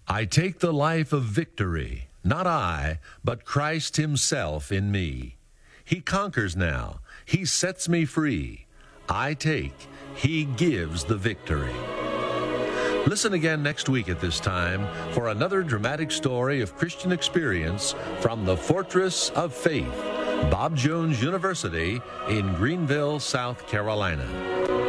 I take the life of victory, not I, but Christ himself in me. He conquers now. He sets me free. I take, he gives the victory. Listen again next week at this time for another dramatic story of Christian experience from the Fortress of Faith, Bob Jones University in Greenville, South Carolina.